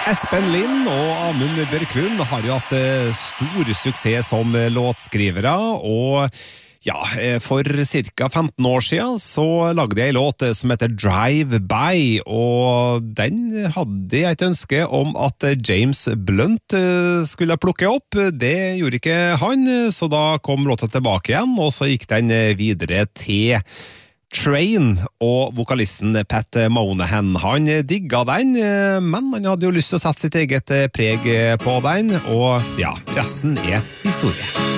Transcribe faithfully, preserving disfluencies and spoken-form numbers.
Espen Lind og Amund Bjørklund har jo hatt stor suksess som låtskrivere, og ja, for cirka femten år siden så lagde jeg en låt som heter Drive By, og den hadde jeg et ønske om at James Blunt skulle plukke opp. Det gjorde ikke han, så da kom låta tilbake igjen, og så gikk den videre til Train og vokalisten Pat Monahan. Han digga den, men han hadde jo lyst til å sette sitt eget preg på den, og ja, resten er historie.